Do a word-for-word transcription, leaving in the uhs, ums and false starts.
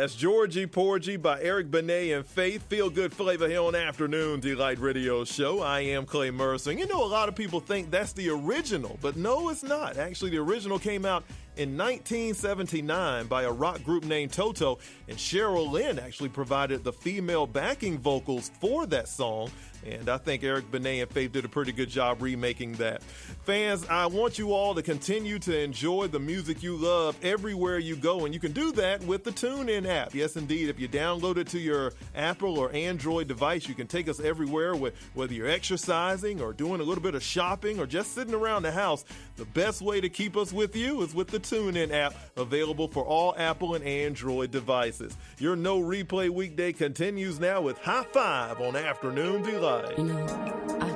That's Georgie Porgy by Eric Benet and Faith. Feel good flavor here on Afternoon Delight Radio Show. I am Clay Mercer. And you know, a lot of people think that's the original, but no, it's not. Actually, the original came out in nineteen seventy-nine by a rock group named Toto, and Cheryl Lynn actually provided the female backing vocals for that song. And I think Eric Benet and Faith did a pretty good job remaking that. Fans, I want you all to continue to enjoy the music you love everywhere you go, and you can do that with the TuneIn app. Yes, indeed. If you download it to your Apple or Android device, you can take us everywhere, whether you're exercising or doing a little bit of shopping or just sitting around the house. The best way to keep us with you is with the TuneIn app, available for all Apple and Android devices. Your No Replay weekday continues now with High Five on Afternoon Delight. You know, I